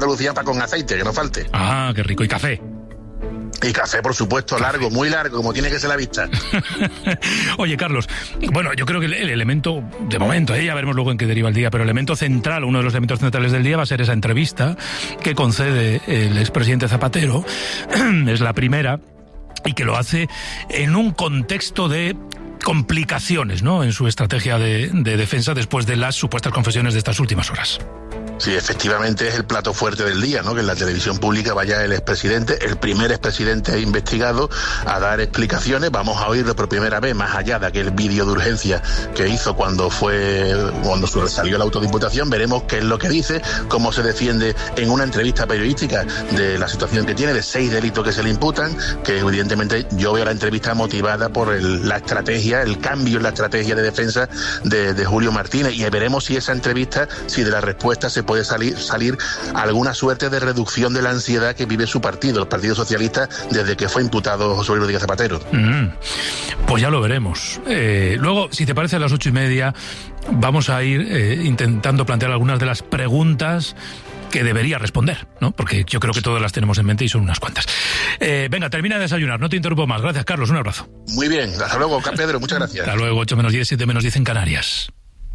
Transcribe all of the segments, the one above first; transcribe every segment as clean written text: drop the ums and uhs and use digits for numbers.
Andalucía para con aceite, que no falte. Ah, qué rico. ¿Y café? Y café, por supuesto, largo, muy largo, como tiene que ser la vista. Oye, Carlos, bueno, yo creo que el elemento, de momento, ya veremos luego en qué deriva el día, pero el elemento central, uno de los elementos centrales del día va a ser esa entrevista que concede el expresidente Zapatero. Es la primera, y que lo hace en un contexto de complicaciones, ¿no?, en su estrategia de defensa después de las supuestas confesiones de estas últimas horas. Sí, efectivamente es el plato fuerte del día, ¿no? Que en la televisión pública vaya el expresidente, el primer expresidente investigado, a dar explicaciones. Vamos a oírlo por primera vez, más allá de aquel vídeo de urgencia que hizo cuando salió la autodiputación. Veremos qué es lo que dice, cómo se defiende en una entrevista periodística de la situación que tiene, de 6 delitos que se le imputan, que evidentemente yo veo la entrevista motivada por la estrategia, el cambio en la estrategia de defensa de Julio Martínez, y veremos si esa entrevista, si de la respuesta se puede salir alguna suerte de reducción de la ansiedad que vive su partido, el Partido Socialista, desde que fue imputado José Luis Rodríguez Zapatero. Pues ya lo veremos. Luego, si te parece, a las 8:30 vamos a ir intentando plantear algunas de las preguntas que debería responder, ¿no? Porque yo creo que todas las tenemos en mente y son unas cuantas. Venga, termina de desayunar, no te interrumpo más. Gracias, Carlos, un abrazo. Muy bien, hasta luego, Pedro, muchas gracias. Hasta luego, 8:10, 7:10 en Canarias.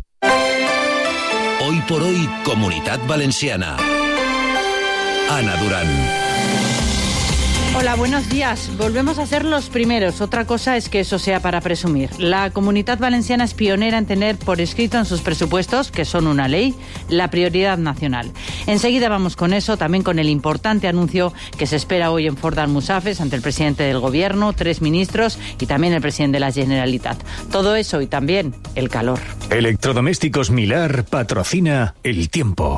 Hoy por hoy, Comunitat Valenciana. Ana Durán. Hola, buenos días. Volvemos a ser los primeros. Otra cosa es que eso sea para presumir. La Comunitat Valenciana es pionera en tener por escrito en sus presupuestos, que son una ley, la prioridad nacional. Enseguida vamos con eso, también con el importante anuncio que se espera hoy en Ford Almusafes ante el presidente del Gobierno, 3 ministros y también el presidente de la Generalitat. Todo eso y también el calor. Electrodomésticos Milar patrocina el tiempo.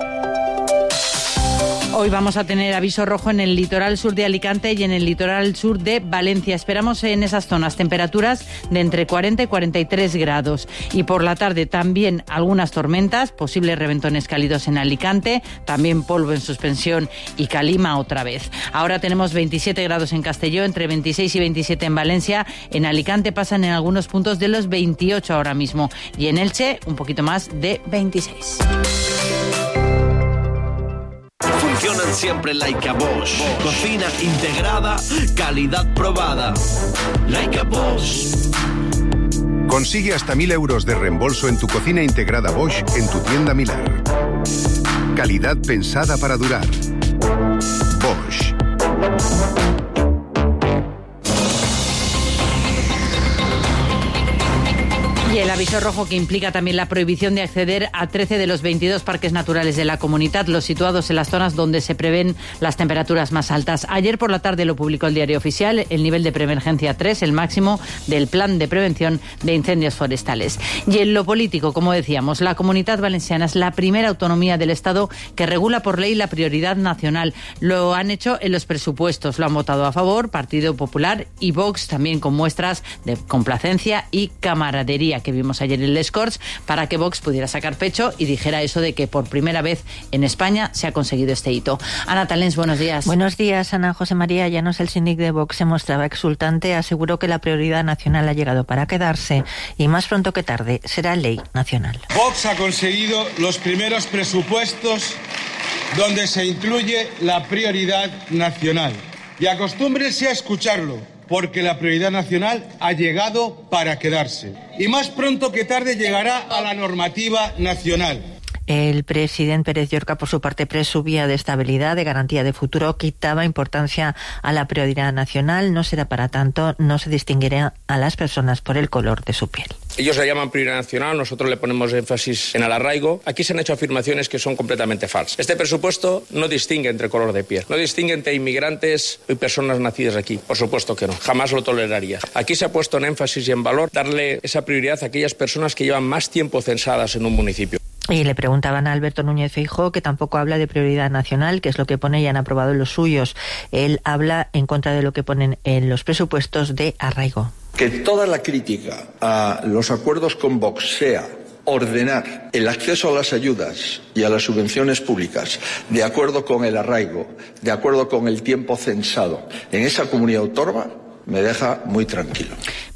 Hoy vamos a tener aviso rojo en el litoral sur de Alicante y en el litoral sur de Valencia. Esperamos en esas zonas temperaturas de entre 40 y 43 grados. Y por la tarde también algunas tormentas, posibles reventones cálidos en Alicante, también polvo en suspensión y calima otra vez. Ahora tenemos 27 grados en Castelló, entre 26 y 27 en Valencia. En Alicante pasan en algunos puntos de los 28 ahora mismo. Y en Elche un poquito más de 26. Funcionan siempre like a Bosch. Cocina integrada, calidad probada. Like a Bosch. Consigue hasta 1.000 euros de reembolso en tu cocina integrada Bosch en tu tienda Milar. Calidad pensada para durar. Bosch. Y el aviso rojo que implica también la prohibición de acceder a 13 de los 22 parques naturales de la comunidad, los situados en las zonas donde se prevén las temperaturas más altas. Ayer por la tarde lo publicó el Diario Oficial, el nivel de preemergencia 3, el máximo del Plan de Prevención de Incendios Forestales. Y en lo político, como decíamos, la Comunitat Valenciana es la primera autonomía del Estado que regula por ley la prioridad nacional. Lo han hecho en los presupuestos, lo han votado a favor Partido Popular y Vox, también con muestras de complacencia y camaradería que vimos ayer en Les Corts, para que Vox pudiera sacar pecho y dijera eso de que por primera vez en España se ha conseguido este hito. Ana Talens, buenos días. Buenos días, Ana. José María Llanos, el síndic de Vox, se mostraba exultante, aseguró que la prioridad nacional ha llegado para quedarse y más pronto que tarde será ley nacional. Vox ha conseguido los primeros presupuestos donde se incluye la prioridad nacional. Y acostúmbrense a escucharlo, porque la prioridad nacional ha llegado para quedarse. Y más pronto que tarde llegará a la normativa nacional. El presidente Pérez Llorca, por su parte, presumía de estabilidad, de garantía de futuro, quitaba importancia a la prioridad nacional. No será para tanto, no se distinguirá a las personas por el color de su piel. Ellos la llaman prioridad nacional, nosotros le ponemos énfasis en el arraigo. Aquí se han hecho afirmaciones que son completamente falsas. Este presupuesto no distingue entre color de piel, no distingue entre inmigrantes y personas nacidas aquí. Por supuesto que no, jamás lo toleraría. Aquí se ha puesto en énfasis y en valor darle esa prioridad a aquellas personas que llevan más tiempo censadas en un municipio. Y le preguntaban a Alberto Núñez Feijóo, que tampoco habla de prioridad nacional, que es lo que pone y han aprobado los suyos. Él habla en contra de lo que ponen en los presupuestos de arraigo. Que toda la crítica a los acuerdos con Vox sea ordenar el acceso a las ayudas y a las subvenciones públicas de acuerdo con el arraigo, de acuerdo con el tiempo censado en esa comunidad autónoma, me deja muy tranquilo.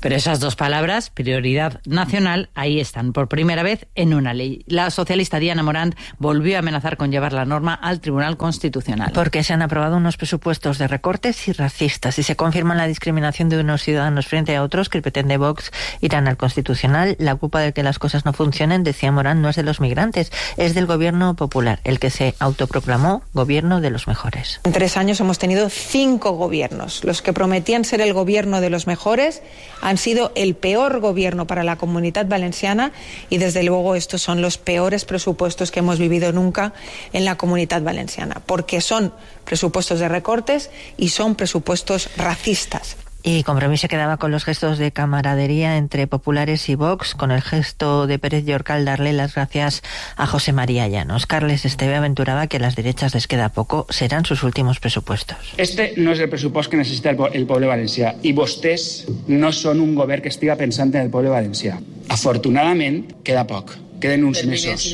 Pero esas dos palabras, prioridad nacional, ahí están, por primera vez en una ley. La socialista Diana Morant volvió a amenazar con llevar la norma al Tribunal Constitucional. Porque se han aprobado unos presupuestos de recortes y racistas y se confirma la discriminación de unos ciudadanos frente a otros que pretende Vox irán al Constitucional. La culpa de que las cosas no funcionen, decía Morant, no es de los migrantes, es del gobierno popular, el que se autoproclamó gobierno de los mejores. En 3 años hemos tenido 5 gobiernos. Los que prometían ser el gobierno de los mejores han sido el peor gobierno para la Comunitat Valenciana y desde luego estos son los peores presupuestos que hemos vivido nunca en la Comunitat Valenciana, porque son presupuestos de recortes y son presupuestos racistas. Y Compromís se quedaba con los gestos de camaradería entre populares y Vox, con el gesto de Pérez Llorca al darle las gracias a José María Llanos. Carles Esteve aventuraba que a las derechas les queda poco, serán sus últimos presupuestos. Este no és el pressupost que necessita el poble valencià i vostès no són un govern que estiga pensant en el poble valencià. Afortunadament, queda poc. Queden uns mesos.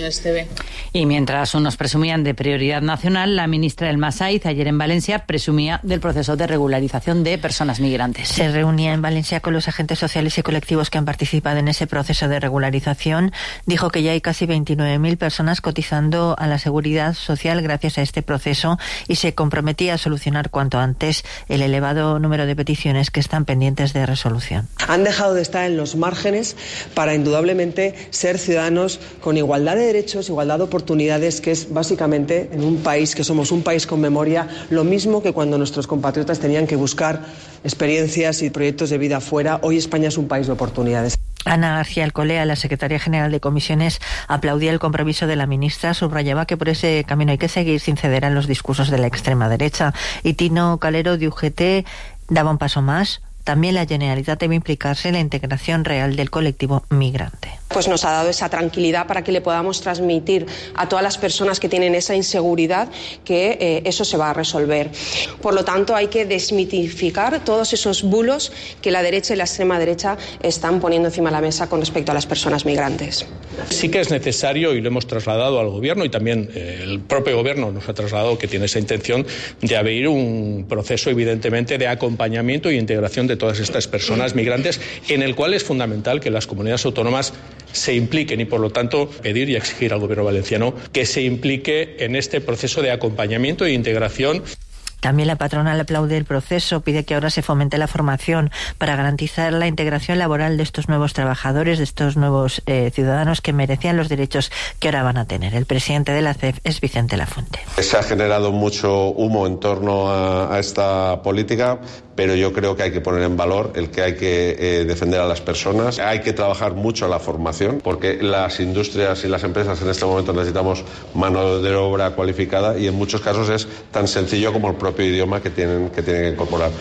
Y mientras unos presumían de prioridad nacional, la ministra del Masaiz, ayer en Valencia, presumía del proceso de regularización de personas migrantes. Se reunía en Valencia con los agentes sociales y colectivos que han participado en ese proceso de regularización. Dijo que ya hay casi 29.000 personas cotizando a la seguridad social gracias a este proceso y se comprometía a solucionar cuanto antes el elevado número de peticiones que están pendientes de resolución. Han dejado de estar en los márgenes para indudablemente ser ciudadanos con igualdad de derechos, igualdad de oportunidades, que es básicamente en un país que somos un país con memoria, lo mismo que cuando nuestros compatriotas tenían que buscar experiencias y proyectos de vida fuera. Hoy España es un país de oportunidades. Ana García Alcolea, la secretaria general de comisiones, aplaudía el compromiso de la ministra, subrayaba que por ese camino hay que seguir sin ceder a los discursos de la extrema derecha. Y Tino Calero de UGT daba un paso más. También la Generalitat debe implicarse en la integración real del colectivo migrante. Pues nos ha dado esa tranquilidad para que le podamos transmitir a todas las personas que tienen esa inseguridad que eso se va a resolver. Por lo tanto, hay que desmitificar todos esos bulos que la derecha y la extrema derecha están poniendo encima de la mesa con respecto a las personas migrantes. Sí que es necesario, y lo hemos trasladado al Gobierno, y también el propio Gobierno nos ha trasladado que tiene esa intención de abrir un proceso, evidentemente, de acompañamiento e integración de todas estas personas migrantes, en el cual es fundamental que las comunidades autónomas se impliquen y, por lo tanto, pedir y exigir al Gobierno valenciano que se implique en este proceso de acompañamiento e integración. También la patronal aplaude el proceso, pide que ahora se fomente la formación para garantizar la integración laboral de estos nuevos trabajadores, de estos nuevos ciudadanos que merecían los derechos que ahora van a tener. El presidente de la CEF es Vicente Lafuente. Se ha generado mucho humo en torno a esta política, pero yo creo que hay que poner en valor el que hay que defender a las personas. Hay que trabajar mucho en la formación, porque las industrias y las empresas en este momento necesitamos mano de obra cualificada y en muchos casos es tan sencillo como el propio idioma que tienen que incorporar.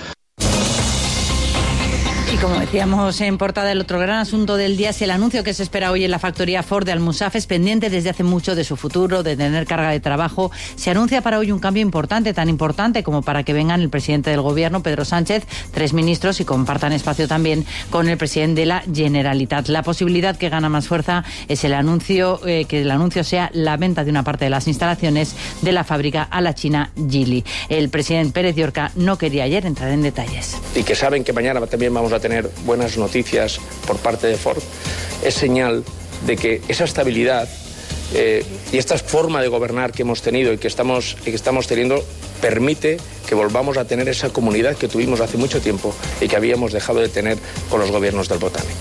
Y como decíamos en portada, el otro gran asunto del día es el anuncio que se espera hoy en la factoría Ford de Almusafes, pendiente desde hace mucho de su futuro, de tener carga de trabajo. Se anuncia para hoy un cambio importante, tan importante como para que vengan el presidente del Gobierno, Pedro Sánchez, 3 ministros y compartan espacio también con el presidente de la Generalitat. La posibilidad que gana más fuerza es el anuncio, que el anuncio sea la venta de una parte de las instalaciones de la fábrica a la china Geely. El presidente Pérez Llorca no quería ayer entrar en detalles. Y que saben que mañana también vamos a tener buenas noticias por parte de Ford, es señal de que esa estabilidad y esta forma de gobernar que hemos tenido y que estamos teniendo permite que volvamos a tener esa comunidad que tuvimos hace mucho tiempo y que habíamos dejado de tener con los gobiernos del Botànic.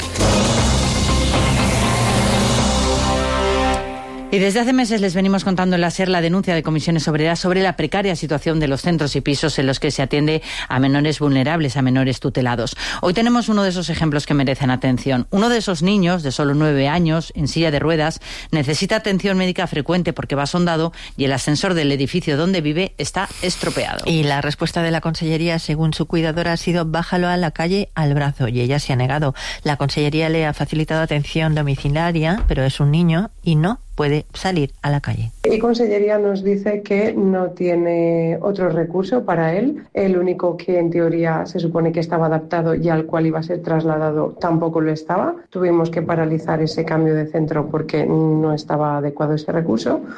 Y desde hace meses les venimos contando en la SER la denuncia de Comisiones Obreras sobre la precaria situación de los centros y pisos en los que se atiende a menores vulnerables, a menores tutelados. Hoy tenemos uno de esos ejemplos que merecen atención. Uno de esos niños, de solo 9 años, en silla de ruedas, necesita atención médica frecuente porque va sondado y el ascensor del edificio donde vive está estropeado. Y la respuesta de la Consellería, según su cuidadora, ha sido bájalo a la calle al brazo, y ella se ha negado. La Consellería le ha facilitado atención domiciliaria, pero es un niño y no puede salir a la calle. Y Consellería nos dice que no tiene otro recurso para él. El único que en teoría se supone que estaba adaptado y al cual iba a ser trasladado tampoco lo estaba. Tuvimos que paralizar ese cambio de centro porque no estaba adecuado ese recurso.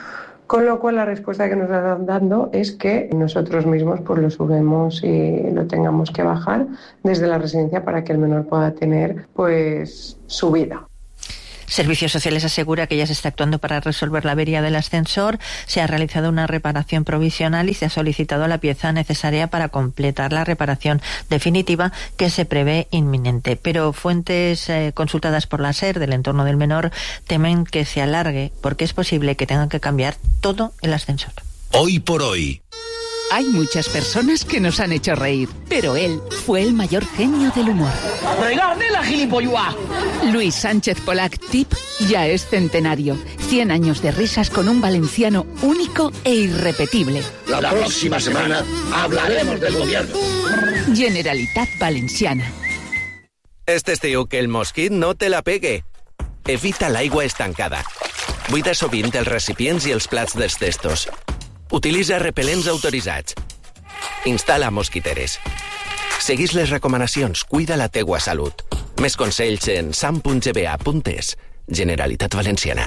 Con lo cual la respuesta que nos están dando es que nosotros mismos pues lo subimos y lo tengamos que bajar desde la residencia para que el menor pueda tener pues su vida. Servicios Sociales asegura que ya se está actuando para resolver la avería del ascensor. Se ha realizado una reparación provisional y se ha solicitado la pieza necesaria para completar la reparación definitiva que se prevé inminente. Pero fuentes consultadas por la SER del entorno del menor temen que se alargue porque es posible que tengan que cambiar todo el ascensor. Hoy por hoy. Hay muchas personas que nos han hecho reír, pero él fue el mayor genio del humor. ¡Regarde la gilipollua! Luis Sánchez Polac Tip ya es centenario. 100 años de risas con un valenciano único e irrepetible. La próxima semana hablaremos del gobierno. Generalitat Valenciana. Este estiu que el mosquit no te la pegue. Evita l'aigua estancada. Buida sovint els recipients i els plats dels testos. Utilitza repel·lents autoritzats. Instal·la mosquiteres. Seguís les recomanacions, cuida la teua salut. Més consells en sam.gba.es. Generalitat Valenciana.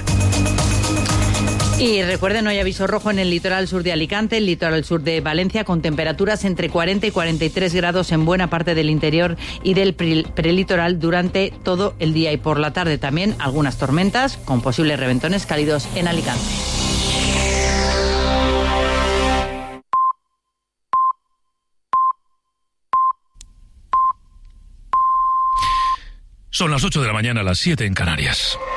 Y recuerden, hoy aviso rojo en el litoral sur de Alicante, el litoral sur de Valencia, con temperaturas entre 40 y 43 grados en buena parte del interior y del prelitoral durante todo el día y por la tarde también algunas tormentas con posibles reventones cálidos en Alicante. Son las 8 de la mañana, las 7 en Canarias.